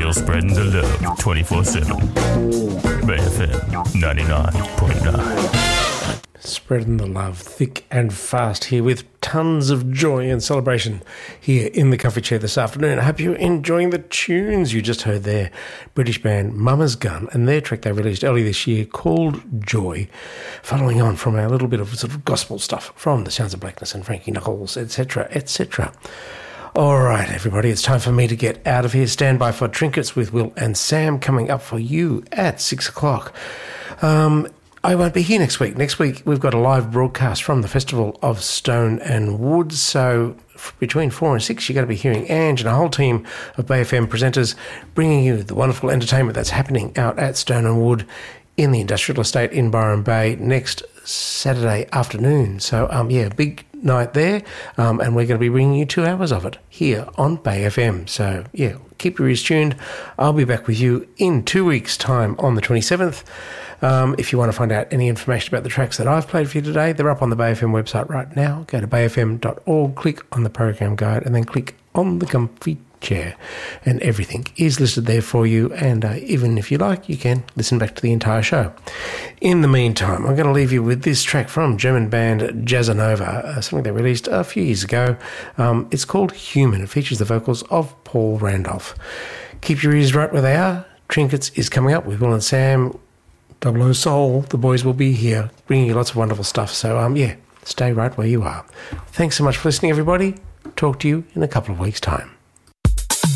Still spreading the love 24/7. BFM 99.9. Spreading the love thick and fast here with tons of joy and celebration here in the coffee chair this afternoon. I hope you're enjoying the tunes you just heard there. British band Mama's Gun and their track they released early this year called Joy, following on from a little bit of sort of gospel stuff from the Sounds of Blackness and Frankie Knuckles, etc., etc. All right, everybody, it's time for me to get out of here. Stand by for Trinkets with Will and Sam coming up for you at 6 o'clock. I won't be here next week. Next week, we've got a live broadcast from the Festival of Stone and Wood. So between 4 and 6, you're going to be hearing Ange and a whole team of Bay FM presenters bringing you the wonderful entertainment that's happening out at Stone and Wood in the industrial estate in Byron Bay next Saturday afternoon. So, big night there. And we're going to be bringing you 2 hours of it here on Bay FM. So, keep your ears tuned. I'll be back with you in 2 weeks' time on the 27th. If you want to find out any information about the tracks that I've played for you today, they're up on the Bay FM website right now. Go to bayfm.org, click on the program guide, and then click on the comfy chair. And everything is listed there for you. And even if you like, you can listen back to the entire show. In the meantime, I'm going to leave you with this track from German band Jazzanova, something they released a few years ago. It's called Human. It features the vocals of Paul Randolph. Keep your ears right where they are. Trinkets is coming up with Will and Sam. 00 Soul, the boys will be here bringing you lots of wonderful stuff. So, stay right where you are. Thanks so much for listening, everybody. Talk to you in a couple of weeks' time.